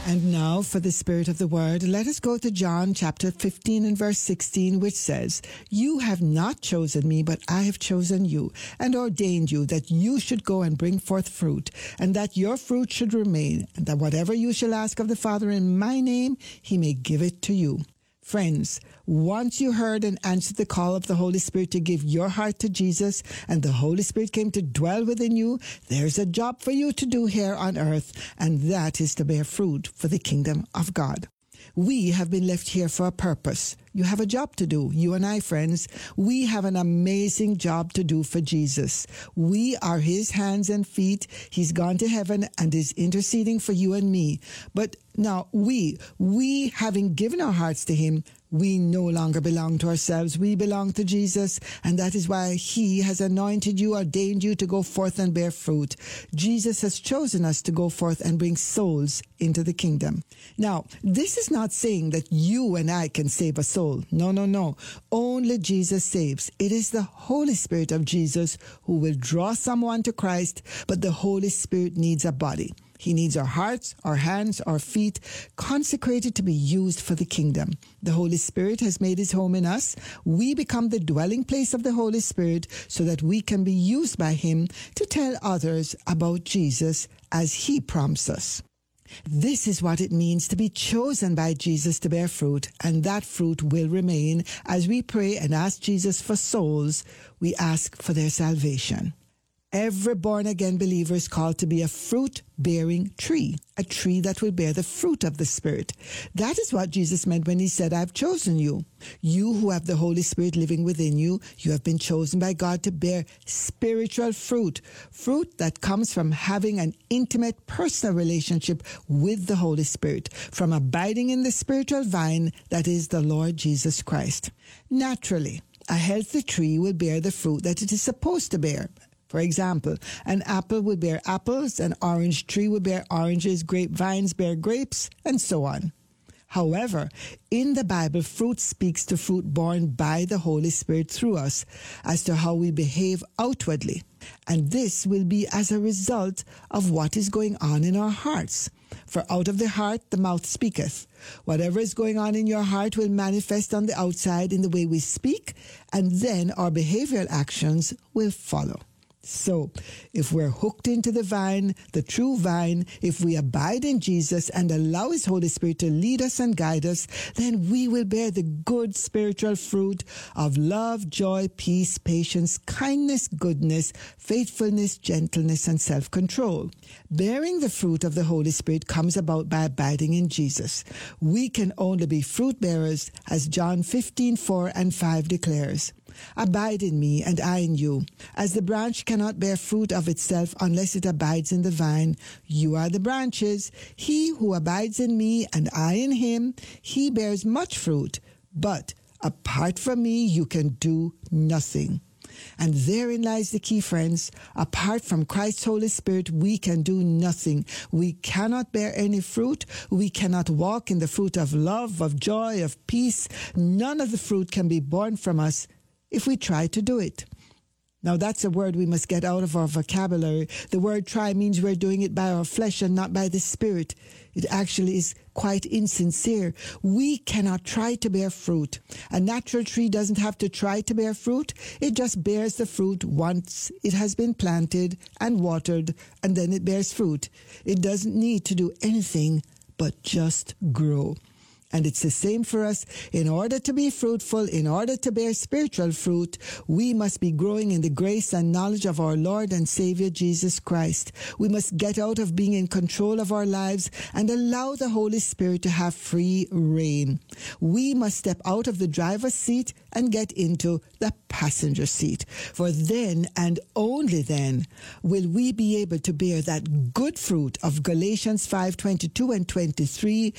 And now for the Spirit of the Word, let us go to John chapter 15 and verse 16, which says, "You have not chosen me, but I have chosen you, and ordained you that you should go and bring forth fruit, and that your fruit should remain, and that whatever you shall ask of the Father in my name, he may give it to you." Friends, once you heard and answered the call of the Holy Spirit to give your heart to Jesus, and the Holy Spirit came to dwell within you, there's a job for you to do here on earth, and that is to bear fruit for the kingdom of God. We have been left here for a purpose. You have a job to do. You and I, friends, we have an amazing job to do for Jesus. We are his hands and feet. He's gone to heaven and is interceding for you and me. But now we having given our hearts to him, we no longer belong to ourselves. We belong to Jesus, and that is why he has anointed you, ordained you to go forth and bear fruit. Jesus has chosen us to go forth and bring souls into the kingdom. Now, this is not saying that you and I can save a soul. No. Only Jesus saves. It is the Holy Spirit of Jesus who will draw someone to Christ, but the Holy Spirit needs a body. He needs our hearts, our hands, our feet, consecrated to be used for the kingdom. The Holy Spirit has made his home in us. We become the dwelling place of the Holy Spirit so that we can be used by him to tell others about Jesus as he prompts us. This is what it means to be chosen by Jesus to bear fruit, and that fruit will remain. As we pray and ask Jesus for souls, we ask for their salvation. Every born-again believer is called to be a fruit-bearing tree, a tree that will bear the fruit of the Spirit. That is what Jesus meant when he said, "I've chosen you." You who have the Holy Spirit living within you, you have been chosen by God to bear spiritual fruit, fruit that comes from having an intimate personal relationship with the Holy Spirit, from abiding in the spiritual vine that is the Lord Jesus Christ. Naturally, a healthy tree will bear the fruit that it is supposed to bear. For example, an apple will bear apples, an orange tree will bear oranges, grapevines bear grapes, and so on. However, in the Bible, fruit speaks to fruit borne by the Holy Spirit through us as to how we behave outwardly. And this will be as a result of what is going on in our hearts. For out of the heart, the mouth speaketh. Whatever is going on in your heart will manifest on the outside in the way we speak, and then our behavioral actions will follow. So, if we're hooked into the vine, the true vine, if we abide in Jesus and allow his Holy Spirit to lead us and guide us, then we will bear the good spiritual fruit of love, joy, peace, patience, kindness, goodness, faithfulness, gentleness, and self-control. Bearing the fruit of the Holy Spirit comes about by abiding in Jesus. We can only be fruit bearers, as John 15:4 and 5 declares. Abide in me, and I in you. As the branch cannot bear fruit of itself unless it abides in the vine, you are the branches. He who abides in me, and I in him, he bears much fruit. But apart from me, you can do nothing. And therein lies the key, friends. Apart from Christ's Holy Spirit, we can do nothing. We cannot bear any fruit. We cannot walk in the fruit of love, of joy, of peace. None of the fruit can be born from us if we try to do it. Now, that's a word we must get out of our vocabulary. The word try means we're doing it by our flesh and not by the Spirit. It actually is quite insincere. We cannot try to bear fruit. A natural tree doesn't have to try to bear fruit. It just bears the fruit once it has been planted and watered, and then it bears fruit. It doesn't need to do anything but just grow. And it's the same for us. In order to be fruitful, in order to bear spiritual fruit, we must be growing in the grace and knowledge of our Lord and Savior Jesus Christ. We must get out of being in control of our lives and allow the Holy Spirit to have free reign. We must step out of the driver's seat and get into the passenger seat. For then and only then will we be able to bear that good fruit of Galatians 5:22 and 23,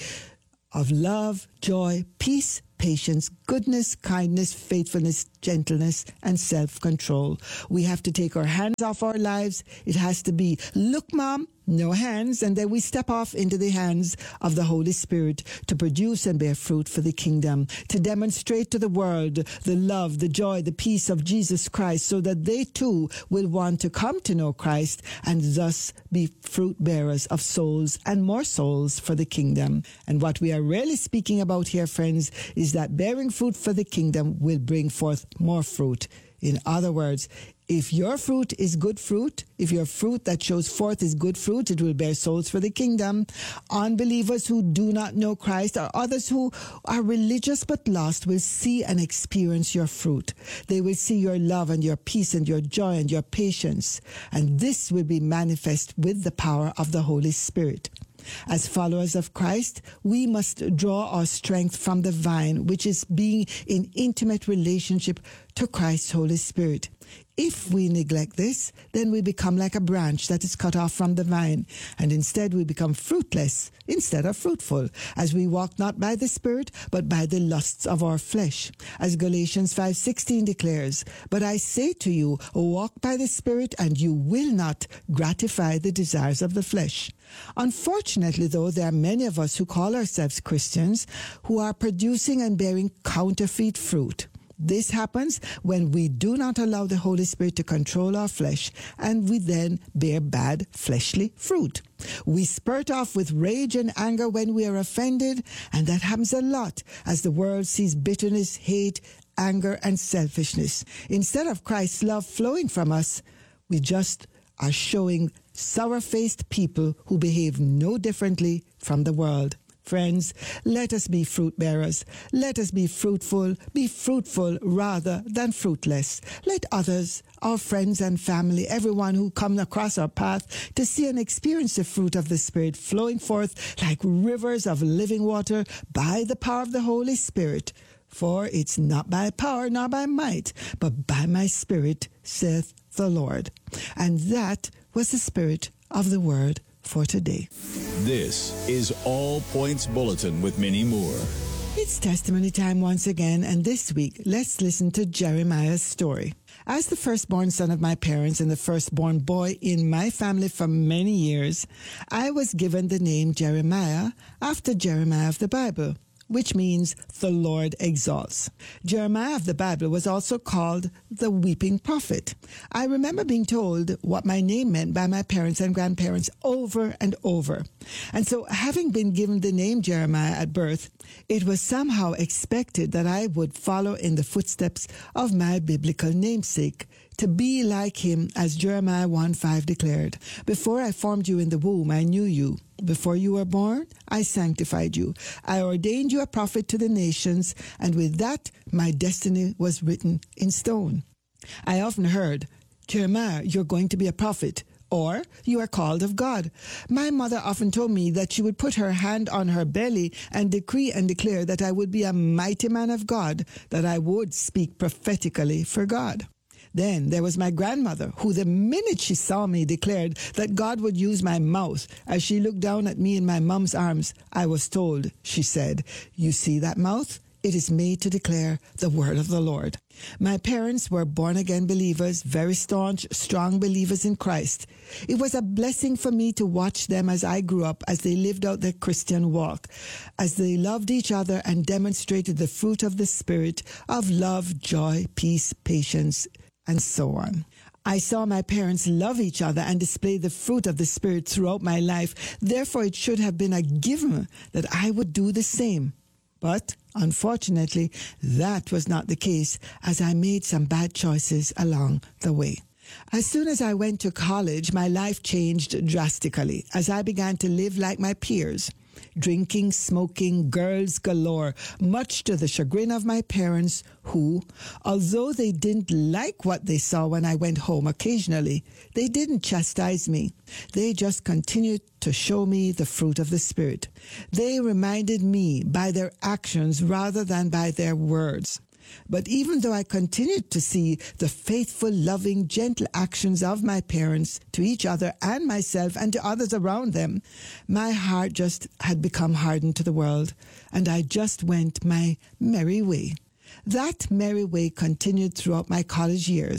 of love, joy, peace, patience, goodness, kindness, faithfulness, gentleness, and self-control. We have to take our hands off our lives. It has to be, look, Mom, no hands, and then we step off into the hands of the Holy Spirit to produce and bear fruit for the kingdom, to demonstrate to the world the love, the joy, the peace of Jesus Christ, so that they too will want to come to know Christ and thus be fruit bearers of souls and more souls for the kingdom. And what we are really speaking about here, friends, is that bearing fruit for the kingdom will bring forth more fruit. In other words, if your fruit is good fruit, if your fruit that shows forth is good fruit, it will bear souls for the kingdom. Unbelievers who do not know Christ or others who are religious but lost will see and experience your fruit. They will see your love and your peace and your joy and your patience. And this will be manifest with the power of the Holy Spirit. As followers of Christ, we must draw our strength from the vine, which is being in intimate relationship to Christ's Holy Spirit. If we neglect this, then we become like a branch that is cut off from the vine, and instead we become fruitless instead of fruitful, as we walk not by the Spirit, but by the lusts of our flesh. As Galatians 5:16 declares, "But I say to you, walk by the Spirit, and you will not gratify the desires of the flesh." Unfortunately, though, there are many of us who call ourselves Christians who are producing and bearing counterfeit fruit. This happens when we do not allow the Holy Spirit to control our flesh, and we then bear bad fleshly fruit. We spurt off with rage and anger when we are offended, and that happens a lot as the world sees bitterness, hate, anger, and selfishness. Instead of Christ's love flowing from us, we just are showing sour-faced people who behave no differently from the world. Friends, let us be fruit bearers. Let us be fruitful rather than fruitless. Let others, our friends and family, everyone who comes across our path to see and experience the fruit of the Spirit flowing forth like rivers of living water by the power of the Holy Spirit. For it's not by power nor by might, but by my Spirit, saith the Lord. And that was the spirit of the word for today. This is All Points Bulletin with Minnie Moore. It's testimony time once again, and this week, let's listen to Jeremiah's story. As the firstborn son of my parents and the firstborn boy in my family for many years, I was given the name Jeremiah after Jeremiah of the Bible, which means the Lord exalts. Jeremiah of the Bible was also called the weeping prophet. I remember being told what my name meant by my parents and grandparents over and over. And so, having been given the name Jeremiah at birth, it was somehow expected that I would follow in the footsteps of my biblical namesake, to be like him, as Jeremiah 1:5 declared. Before I formed you in the womb, I knew you. Before you were born, I sanctified you. I ordained you a prophet to the nations, and with that, my destiny was written in stone. I often heard, Jeremiah, you're going to be a prophet, or you are called of God. My mother often told me that she would put her hand on her belly and decree and declare that I would be a mighty man of God, that I would speak prophetically for God. Then there was my grandmother, who the minute she saw me declared that God would use my mouth. As she looked down at me in my mom's arms, I was told, she said, "You see that mouth? It is made to declare the word of the Lord." My parents were born-again believers, very staunch, strong believers in Christ. It was a blessing for me to watch them as I grew up, as they lived out their Christian walk, as they loved each other and demonstrated the fruit of the Spirit of love, joy, peace, patience, and so on. I saw my parents love each other and display the fruit of the Spirit throughout my life. Therefore, it should have been a given that I would do the same. But, unfortunately, that was not the case, as I made some bad choices along the way. As soon as I went to college, my life changed drastically, as I began to live like my peers. Drinking, smoking, girls galore, much to the chagrin of my parents who, although they didn't like what they saw when I went home occasionally, they didn't chastise me. They just continued to show me the fruit of the Spirit. They reminded me by their actions rather than by their words. But even though I continued to see the faithful, loving, gentle actions of my parents to each other and myself and to others around them, my heart just had become hardened to the world, and I just went my merry way. That merry way continued throughout my college years.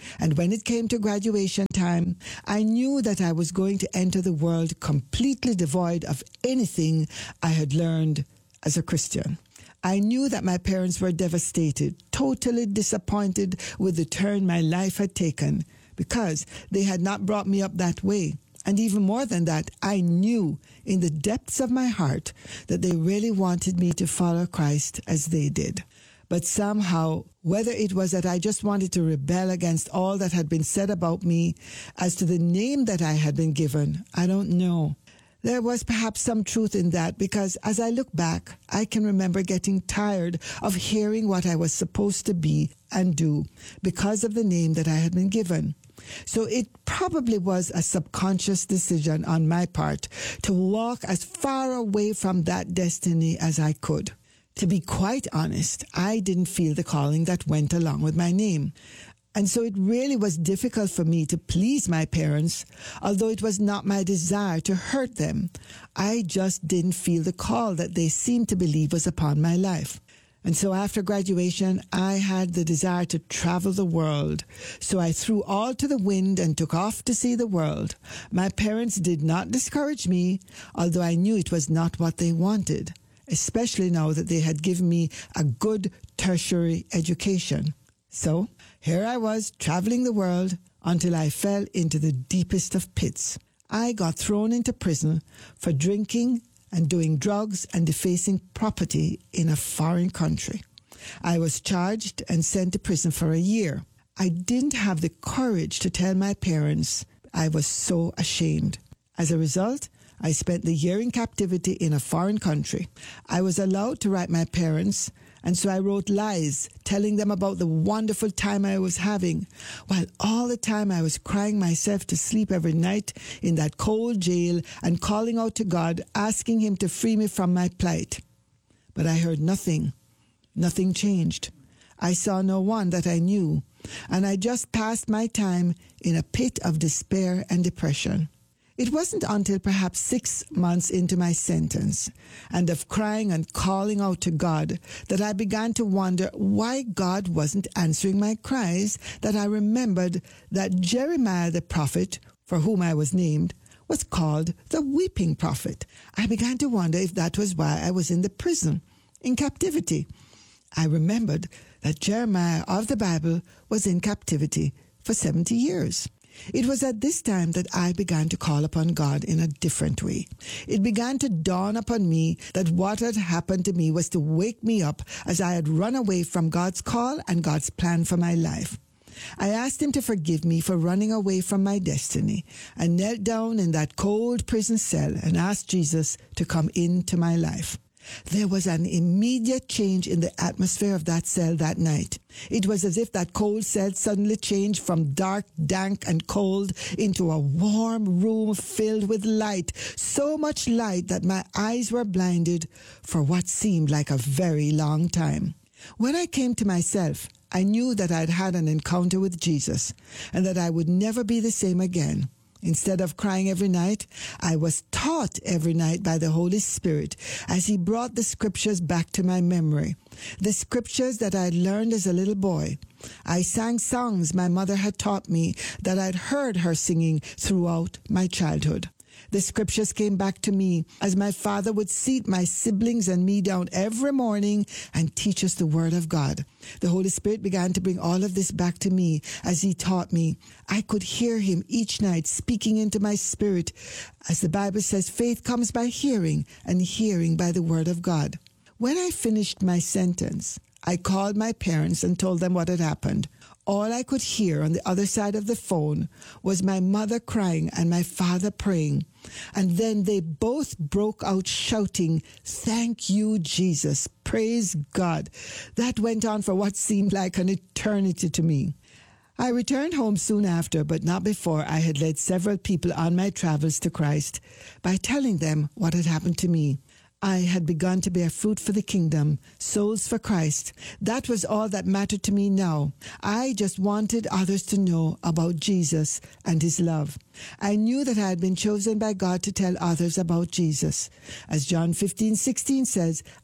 And when it came to graduation time, I knew that I was going to enter the world completely devoid of anything I had learned as a Christian. I knew that my parents were devastated, totally disappointed with the turn my life had taken, because they had not brought me up that way. And even more than that, I knew in the depths of my heart that they really wanted me to follow Christ as they did. But somehow, whether it was that I just wanted to rebel against all that had been said about me as to the name that I had been given, I don't know. There was perhaps some truth in that, because as I look back, I can remember getting tired of hearing what I was supposed to be and do because of the name that I had been given. So it probably was a subconscious decision on my part to walk as far away from that destiny as I could. To be quite honest, I didn't feel the calling that went along with my name. And so it really was difficult for me to please my parents, although it was not my desire to hurt them. I just didn't feel the call that they seemed to believe was upon my life. And so after graduation, I had the desire to travel the world. So I threw all to the wind and took off to see the world. My parents did not discourage me, although I knew it was not what they wanted, especially now that they had given me a good tertiary education. So here I was traveling the world until I fell into the deepest of pits. I got thrown into prison for drinking and doing drugs and defacing property in a foreign country. I was charged and sent to prison for a year. I didn't have the courage to tell my parents. I was so ashamed. As a result, I spent the year in captivity in a foreign country. I was allowed to write my parents, and so I wrote lies, telling them about the wonderful time I was having, while all the time I was crying myself to sleep every night in that cold jail and calling out to God, asking Him to free me from my plight. But I heard nothing. Nothing changed. I saw no one that I knew, and I just passed my time in a pit of despair and depression. It wasn't until perhaps 6 months into my sentence and of crying and calling out to God that I began to wonder why God wasn't answering my cries, that I remembered that Jeremiah the prophet, for whom I was named, was called the weeping prophet. I began to wonder if that was why I was in the prison, in captivity. I remembered that Jeremiah of the Bible was in captivity for 70 years. It was at this time that I began to call upon God in a different way. It began to dawn upon me that what had happened to me was to wake me up as I had run away from God's call and God's plan for my life. I asked Him to forgive me for running away from my destiny and knelt down in that cold prison cell and asked Jesus to come into my life. There was an immediate change in the atmosphere of that cell that night. It was as if that cold cell suddenly changed from dark, dank, and cold into a warm room filled with light, so much light that my eyes were blinded for what seemed like a very long time. When I came to myself, I knew that I'd had an encounter with Jesus and that I would never be the same again. Instead of crying every night, I was taught every night by the Holy Spirit as He brought the scriptures back to my memory, the scriptures that I had learned as a little boy. I sang songs my mother had taught me that I'd heard her singing throughout my childhood. The scriptures came back to me as my father would seat my siblings and me down every morning and teach us the Word of God. The Holy Spirit began to bring all of this back to me as He taught me. I could hear Him each night speaking into my spirit. As the Bible says, faith comes by hearing, and hearing by the Word of God. When I finished my sentence, I called my parents and told them what had happened. All I could hear on the other side of the phone was my mother crying and my father praying. And then they both broke out shouting, "Thank you, Jesus. Praise God." That went on for what seemed like an eternity to me. I returned home soon after, but not before I had led several people on my travels to Christ by telling them what had happened to me. I had begun to bear fruit for the kingdom, souls for Christ. That was all that mattered to me now. I just wanted others to know about Jesus and His love. I knew that I had been chosen by God to tell others about Jesus. As John 15:16 says,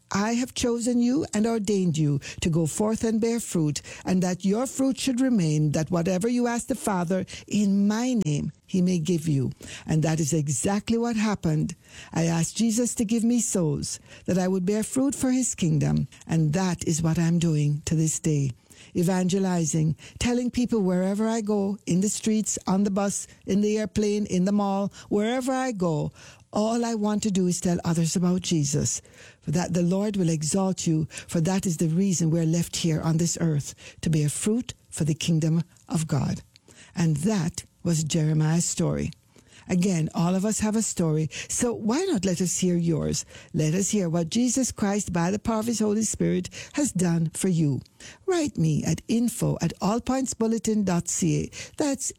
I have chosen you and ordained you to go forth and bear fruit, and that your fruit should remain, that whatever you ask the Father in my name, he may give you. And that is exactly what happened. I asked Jesus to give me souls, that I would bear fruit for his kingdom, and that is what I'm doing to this day. Evangelizing, telling people wherever I go, in the streets, on the bus, in the airplane, in the mall, wherever I go, all I want to do is tell others about Jesus, for that the Lord will exalt you, for that is the reason we're left here on this earth, to bear fruit for the kingdom of God. And that was Jeremiah's story. Again, all of us have a story, so why not let us hear yours? Let us hear what Jesus Christ, by the power of his Holy Spirit, has done for you. Write me at info@allpointsbulletin.ca. That's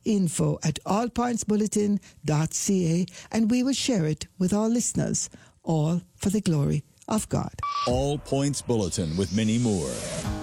info@allpointsbulletin.ca, and we will share it with all listeners, all for the glory of God. All Points Bulletin with Minnie Moore.